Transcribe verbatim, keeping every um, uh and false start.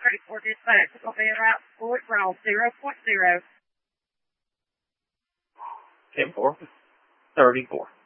thirty-four dispatch. Will be route Fort Roll zero point zero. ten four thirty-four.